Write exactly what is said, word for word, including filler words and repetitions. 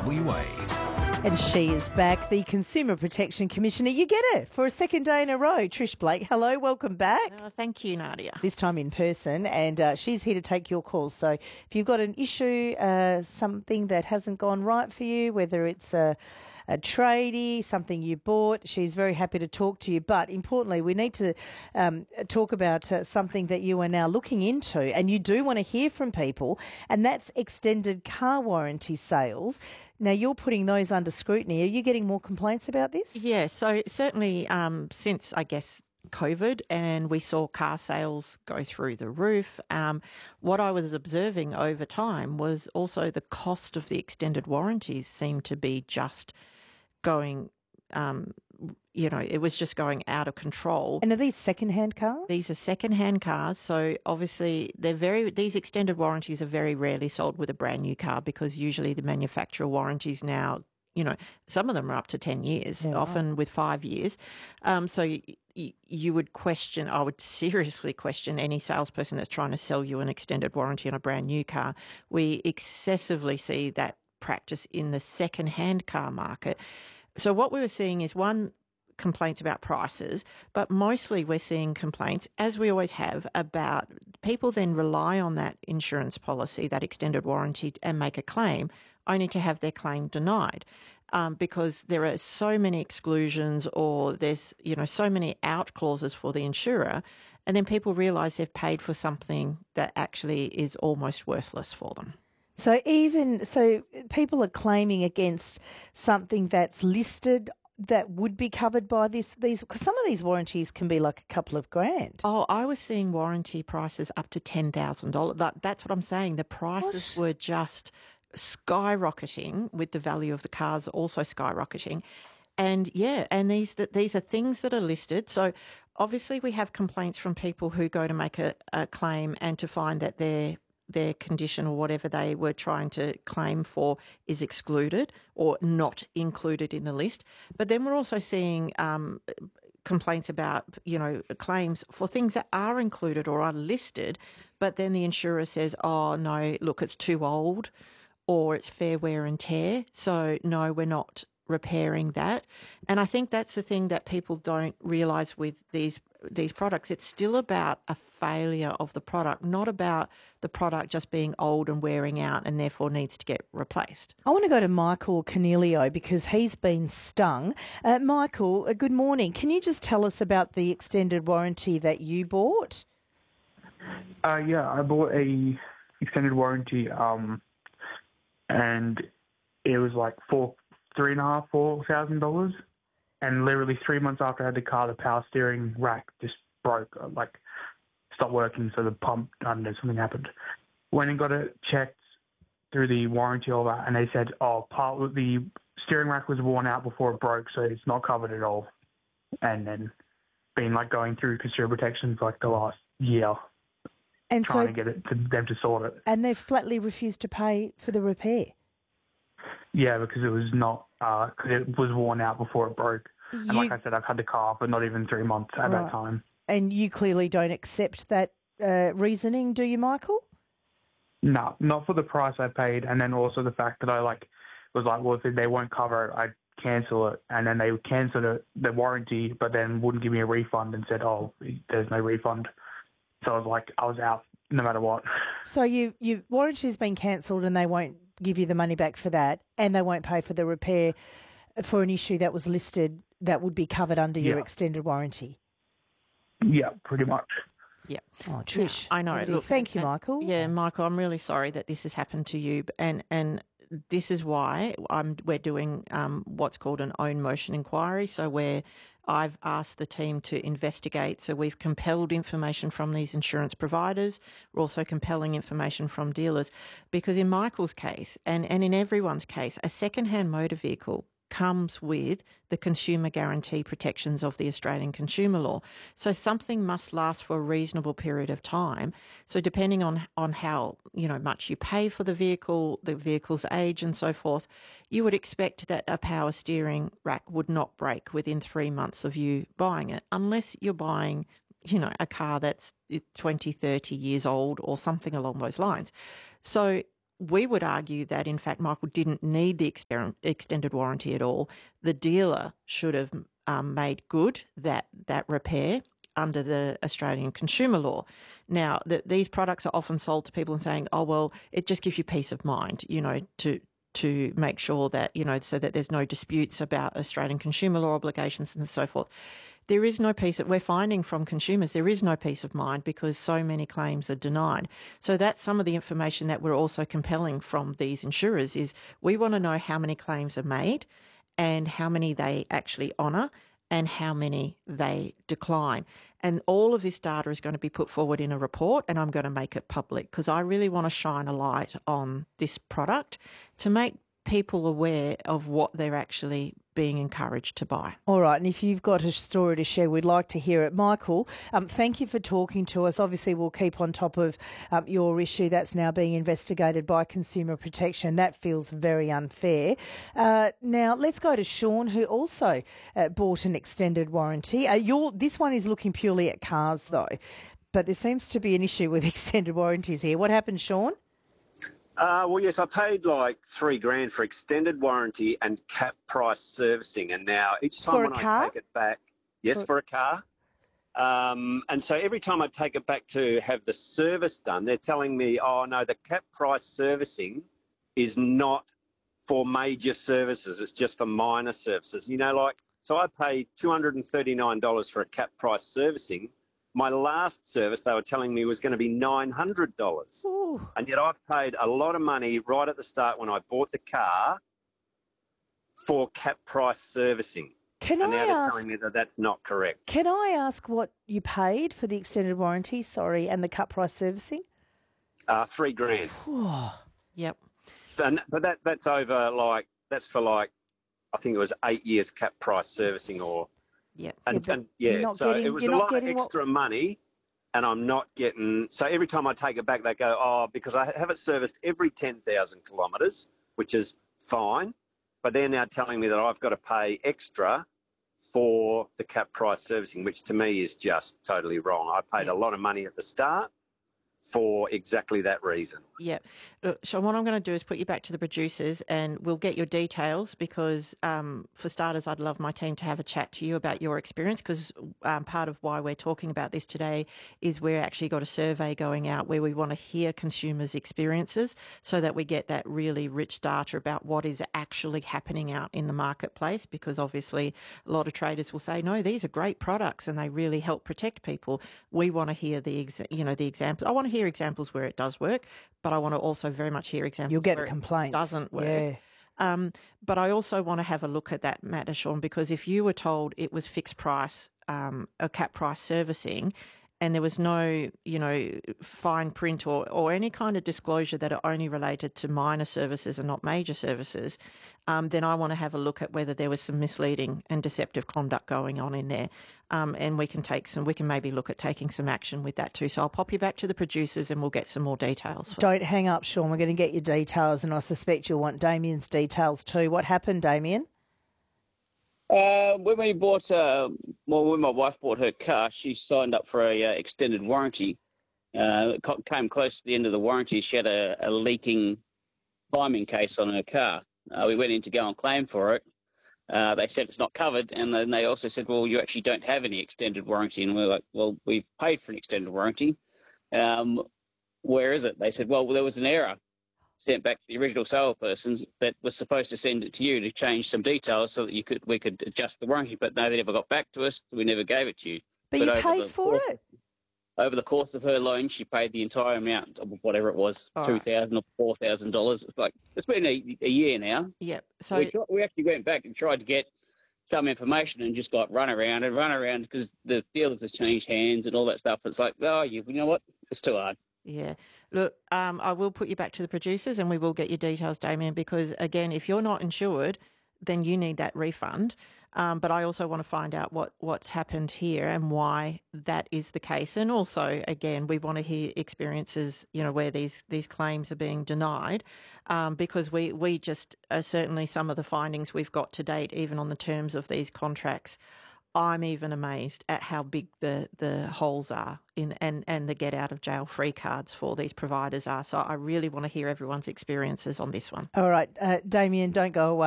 W A. And she is back, the Consumer Protection Commissioner. You get it for a second day in a row. Trish Blake, hello, welcome back. Oh, thank you, Nadia. This time in person, and uh, she's here to take your calls. So if you've got an issue, uh, something that hasn't gone right for you, whether it's a, a tradie, something you bought, she's very happy to talk to you. But importantly, we need to um, talk about uh, something that you are now looking into, and you do want to hear from people, and that's extended car warranty sales. Now, you're putting those under scrutiny. Are you getting more complaints about this? Yeah, so certainly um, since, I guess, COVID, and we saw car sales go through the roof. Um, what I was observing over time was also the cost of the extended warranties seemed to be just going, um, you know, it was just going out of control. And are these second-hand cars? These are second-hand cars, so obviously they're very. These extended warranties are very rarely sold with a brand new car because usually the manufacturer warranties now, you know, some of them are up to ten years, Yeah, often right. with five years. Um, so you, you would question, I would seriously question any salesperson that's trying to sell you an extended warranty on a brand new car. We excessively see that practice in the second-hand car market. So what we were seeing is, one, complaints about prices, but mostly we're seeing complaints, as we always have, about people then rely on that insurance policy, that extended warranty, and make a claim, only to have their claim denied. Um, because there are so many exclusions, or there's, you know, so many out clauses for the insurer, and then people realise they've paid for something that actually is almost worthless for them. So even so, people are claiming against something that's listed that would be covered by this. These, because some of these warranties can be like a couple of grand. Oh, I was seeing warranty prices up to ten thousand dollars. That, that's what I'm saying. The prices What? were just skyrocketing, with the value of the cars also skyrocketing. And yeah, and these that these are things that are listed. So obviously we have complaints from people who go to make a, a claim and to find that their their condition or whatever they were trying to claim for is excluded or not included in the list. But then we're also seeing um, complaints about, you know, claims for things that are included or are listed, but then the insurer says, oh, no, look, it's too old, or it's fair wear and tear. So, no, we're not repairing that. And I think that's the thing that people don't realise with these these products. It's still about a failure of the product, not about the product just being old and wearing out and therefore needs to get replaced. I want to go to Michael Cornelio because he's been stung. Uh, Michael, uh, good morning. Can you just tell us about the extended warranty that you bought? Uh, yeah, I bought a extended warranty, um, and it was like four, three and a half, four thousand dollars. And literally three months after I had the car, the power steering rack just broke, like stopped working. So the pump, I don't know, something happened. Went and got it checked through the warranty, all that, and they said, oh, part of the steering rack was worn out before it broke, so it's not covered at all. And then been like going through consumer protection for like the last year, And trying so, to get it to them to sort it. and they've flatly refused to pay for the repair. Yeah, because it was not, because it was worn out before it broke. And You- like I said, I've had the car for not even three months at Right. that time. And you clearly don't accept that uh, reasoning, do you, Michael? No, not for the price I paid, and then also the fact that I like was like, well, if they won't cover it, I'd cancel it, and then they cancelled it, the warranty, but then wouldn't give me a refund and said, oh, there's no refund. So I was like, I was out no matter what. So you, your warranty's been cancelled and they won't give you the money back for that, and they won't pay for the repair for an issue that was listed that would be covered under your Yeah. extended warranty. Yeah, pretty much. Yeah. Oh, Trish. I know. what do you- Look, thank you, and- Michael. Yeah, Michael, I'm really sorry that this has happened to you, and and this is why I'm we're doing um, what's called an own motion inquiry. So where I've asked the team to investigate. So we've compelled information from these insurance providers. We're also compelling information from dealers, because in Michael's case, and and in everyone's case, a second-hand motor vehicle comes with the consumer guarantee protections of the Australian consumer law. So something must last for a reasonable period of time. So depending on, on how, you know, much you pay for the vehicle, the vehicle's age and so forth, you would expect that a power steering rack would not break within three months of you buying it, unless you're buying, you know, a car that's twenty, thirty years old or something along those lines. So we would argue that, in fact, Michael didn't need the exter- extended warranty at all. The dealer should have um, made good that that repair under the Australian consumer law. Now, the, these products are often sold to people and saying, oh, well, it just gives you peace of mind, you know, to to make sure that, you know, so that there's no disputes about Australian consumer law obligations and so forth. There is no peace, we're finding from consumers, there is no peace of mind because so many claims are denied. So that's some of the information that we're also compelling from these insurers is we want to know how many claims are made and how many they actually honour and how many they decline. And all of this data is going to be put forward in a report, and I'm going to make it public because I really want to shine a light on this product to make people aware of what they're actually being encouraged to buy. All right, and if you've got a story to share, we'd like to hear it. Michael, um, thank you for talking to us. Obviously, we'll keep on top of um, your issue that's now being investigated by Consumer Protection. That feels very unfair. Uh, now, let's go to Sean, who also uh, bought an extended warranty. Uh, your, this one is looking purely at cars, though, but there seems to be an issue with extended warranties here. What happened, Sean? Uh, well, yes, I paid like three grand for extended warranty and cap price servicing, and now each time For a when car? I take it back, yes, For- for a car, um, and so every time I take it back to have the service done, they're telling me, oh no, the cap price servicing is not for major services; it's just for minor services. You know, like so I paid two hundred and thirty-nine dollars for a cap price servicing. My last service, they were telling me, was going to be nine hundred dollars. Ooh. And yet I've paid a lot of money right at the start when I bought the car for cap price servicing. Can and I now they're ask? telling me that that's not correct. Can I ask what you paid for the extended warranty? Sorry, and the cut price servicing. Uh, three grand. Yep. And, but that that's over like, that's for like, I think it was eight years cap price servicing or... Yep. And Yeah, yeah, but and, yeah you're not so getting- it was you're a not lot of getting what- extra money, and I'm not getting. So every time I take it back, they go, oh, because I have it serviced every ten thousand kilometres, which is fine, but they're now telling me that I've got to pay extra for the cap price servicing, which to me is just totally wrong. I paid Yeah. a lot of money at the start for exactly that reason. Yep. Look, so what I'm going to do is put you back to the producers and we'll get your details because, um, for starters, I'd love my team to have a chat to you about your experience because um, part of why we're talking about this today is we're actually got a survey going out where we want to hear consumers' experiences so that we get that really rich data about what is actually happening out in the marketplace because obviously a lot of traders will say, no, these are great products and they really help protect people. We want to hear the, ex- you know, the examples. I want to hear examples where it does work, but I want to also very much hear examples You'll get where the complaints. it doesn't work. Yeah. Um, but I also want to have a look at that matter, Sean, because if you were told it was fixed price, um, a cap price servicing, and there was no, you know, fine print or, or any kind of disclosure that are only related to minor services and not major services, um, then I want to have a look at whether there was some misleading and deceptive conduct going on in there. Um, and we can take some, we can maybe look at taking some action with that too. So I'll pop you back to the producers and we'll get some more details. Don't hang up, Sean. We're going to get your details, and I suspect you'll want Damien's details too. What happened, Damien? Uh, when we bought, uh, well, when my wife bought her car, she signed up for a uh, extended warranty. Uh, it co- came close to the end of the warranty. She had a, a leaking timing case on her car. Uh, we went in to go and claim for it. Uh, they said it's not covered, and then they also said, well, you actually don't have any extended warranty. And we we're like, well, we've paid for an extended warranty. Um, where is it? They said, well, there was an error sent back to the original salesperson that was supposed to send it to you to change some details so that you could we could adjust the warranty. But no, they never got back to us. We never gave it to you. But, But you over paid the for course- it. Over the course of her loan, she paid the entire amount of whatever it was, All two right. thousand or four thousand dollars. It's like it's been a, a year now. Yep. So we, tr- we actually went back and tried to get some information and just got run around and run around because the dealers have changed hands and all that stuff. It's like, oh, you, you know what? It's too hard. yeah. Look, um, I will put you back to the producers and we will get your details, Damien, because again, if you're not insured, then you need that refund. Um, but I also want to find out what, what's happened here and why that is the case. And also, again, we want to hear experiences, you know, where these, these claims are being denied, um, because we, we just uh, certainly some of the findings we've got to date, even on the terms of these contracts, I'm even amazed at how big the, the holes are in and, and the get out of jail free cards for these providers are. So I really want to hear everyone's experiences on this one. All right, uh, Damien, don't go away.